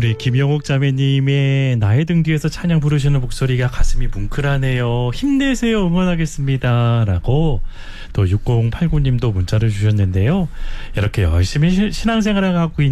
우리 김영옥 자매님의 나의 등 뒤에서 찬양 부르시는 목소리가 가슴이 뭉클하네요. 힘내세요. 응원하겠습니다. 라고 또 6089님도 문자를 주셨는데요. 이렇게 열심히 신앙생활을 하고 있는